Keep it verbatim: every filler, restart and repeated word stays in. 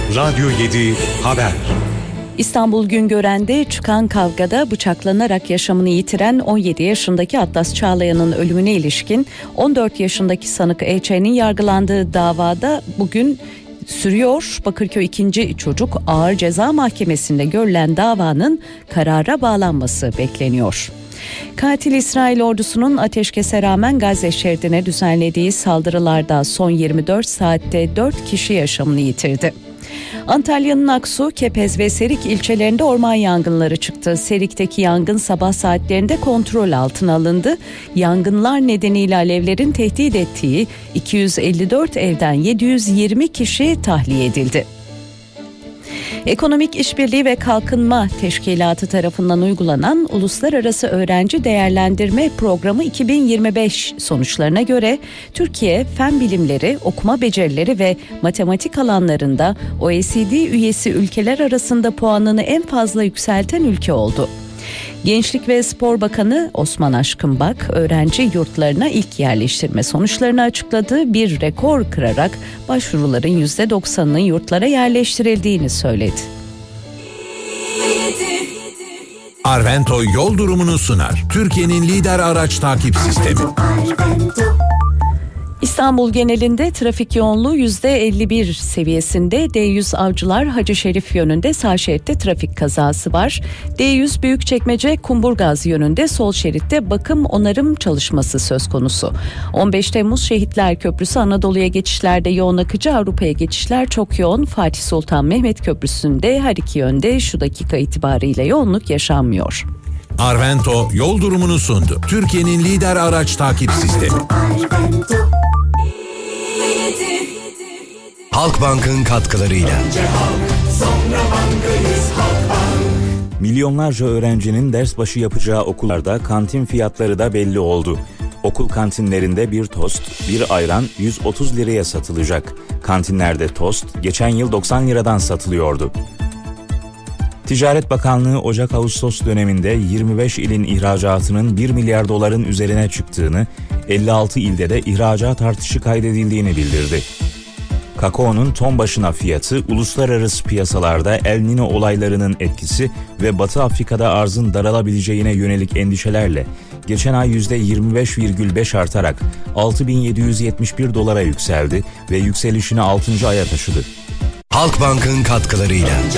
Radyo yedi Haber. İstanbul Güngören'de çıkan kavgada bıçaklanarak yaşamını yitiren on yedi yaşındaki Atlas Çağlayan'ın ölümüne ilişkin on dört yaşındaki sanık E Ç'nin yargılandığı davada bugün sürüyor. Bakırköy ikinci Çocuk Ağır Ceza Mahkemesi'nde görülen davanın karara bağlanması bekleniyor. Katil İsrail ordusunun ateşkese rağmen Gazze şeridine düzenlediği saldırılarda son yirmi dört saatte dört kişi yaşamını yitirdi. Antalya'nın Aksu, Kepez ve Serik ilçelerinde orman yangınları çıktı. Serik'teki yangın sabah saatlerinde kontrol altına alındı. Yangınlar nedeniyle alevlerin tehdit ettiği iki yüz elli dört evden yedi yüz yirmi kişi tahliye edildi. Ekonomik İşbirliği ve Kalkınma Teşkilatı tarafından uygulanan Uluslararası Öğrenci Değerlendirme Programı iki bin yirmi beş sonuçlarına göre Türkiye fen bilimleri, okuma becerileri ve matematik alanlarında O E C D üyesi ülkeler arasında puanını en fazla yükselten ülke oldu. Gençlik ve Spor Bakanı Osman Aşkınbak, öğrenci yurtlarına ilk yerleştirme sonuçlarını açıkladı. Bir rekor kırarak başvuruların yüzde doksanının yurtlara yerleştirildiğini söyledi. Arvento yol durumunu sunar. Türkiye'nin lider araç takip sistemi. İstanbul genelinde trafik yoğunluğu yüzde elli bir seviyesinde. D yüz Avcılar Hacı Şerif yönünde sağ şeritte trafik kazası var. D yüz Büyükçekmece Kumburgaz yönünde sol şeritte bakım onarım çalışması söz konusu. on beş Temmuz Şehitler Köprüsü Anadolu'ya geçişlerde yoğun akıcı, Avrupa'ya geçişler çok yoğun. Fatih Sultan Mehmet Köprüsü'nde her iki yönde şu dakika itibariyle yoğunluk yaşanmıyor. Arvento yol durumunu sundu. Türkiye'nin lider araç takip sistemi. Halkbank'ın katkılarıyla. Milyonlarca öğrencinin ders başı yapacağı okullarda kantin fiyatları da belli oldu. Okul kantinlerinde bir tost, bir ayran yüz otuz liraya satılacak. Kantinlerde tost geçen yıl doksan liradan satılıyordu. Ticaret Bakanlığı Ocak-Ağustos döneminde yirmi beş ilin ihracatının bir milyar doların üzerine çıktığını, elli altı ilde de ihracat artışı kaydedildiğini bildirdi. Kakaonun ton başına fiyatı, uluslararası piyasalarda El Niño olaylarının etkisi ve Batı Afrika'da arzın daralabileceğine yönelik endişelerle geçen ay yüzde yirmi beş virgül beş artarak altı bin yedi yüz yetmiş bir dolara yükseldi ve yükselişini altıncı aya taşıdı. Halkbank'ın katkılarıyla.